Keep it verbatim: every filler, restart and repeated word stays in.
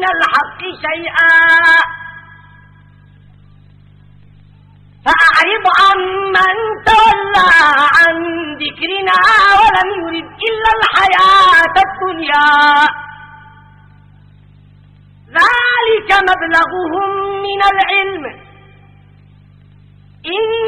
الحق شيئا فأعرض عمن تولى عن ذكرنا ولم يرد إلا الحياة الدنيا ذلك مبلغهم من العلم إن